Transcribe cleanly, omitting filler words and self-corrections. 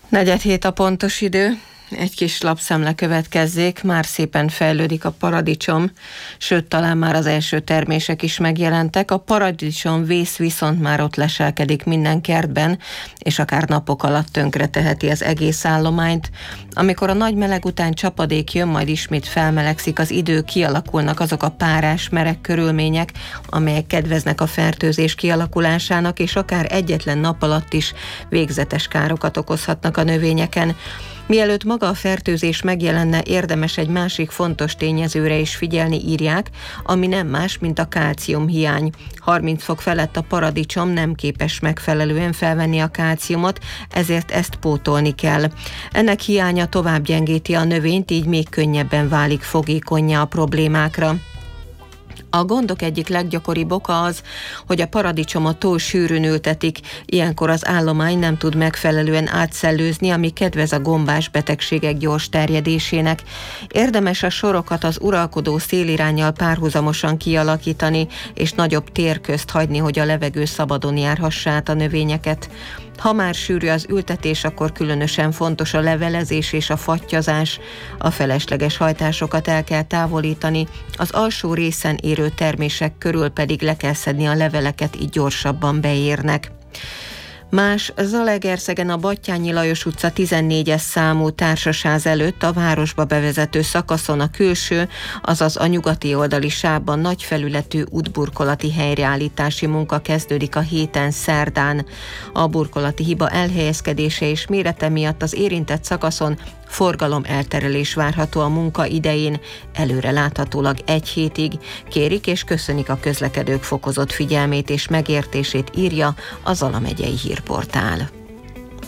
4:07 a pontos idő. Egy kis lapszemle következzék, már szépen fejlődik a paradicsom, sőt, talán már az első termések is megjelentek. A paradicsom vész viszont már ott leselkedik minden kertben, és akár napok alatt tönkre teheti az egész állományt. Amikor a nagy meleg után csapadék jön, majd ismét felmelegszik az idő, kialakulnak azok a párás, meleg körülmények, amelyek kedveznek a fertőzés kialakulásának, és akár egyetlen nap alatt is végzetes károkat okozhatnak a növényeken. Mielőtt maga a fertőzés megjelenne, érdemes egy másik fontos tényezőre is figyelni, írják, ami nem más, mint a kálciumhiány. 30 fok felett a paradicsom nem képes megfelelően felvenni a kálciumot, ezért ezt pótolni kell. Ennek hiánya tovább gyengíti a növényt, így még könnyebben válik fogékonnyá a problémákra. A gondok egyik leggyakoribb oka az, hogy a paradicsomot túl sűrűn ültetik, ilyenkor az állomány nem tud megfelelően átszellőzni, ami kedvez a gombás betegségek gyors terjedésének. Érdemes a sorokat az uralkodó széliránnyal párhuzamosan kialakítani, és nagyobb tér közt hagyni, hogy a levegő szabadon járhassa át a növényeket. Ha már sűrű az ültetés, akkor különösen fontos a levelezés és a fattyazás. A felesleges hajtásokat el kell távolítani, az alsó részen érő termések körül pedig le kell szedni a leveleket, így gyorsabban beérnek. Más Zalaegerszegen a Batthyány Lajos utca 14-es számú társasház előtt a városba bevezető szakaszon a külső, azaz a nyugati oldali sávban nagy felületű útburkolati helyreállítási munka kezdődik a héten szerdán. A burkolati hiba elhelyezkedése és mérete miatt az érintett szakaszon forgalom elterelés várható a munka idején, előre láthatólag 1 hétig. Kérik és köszönik a közlekedők fokozott figyelmét és megértését, írja a Zala megyei hírportál.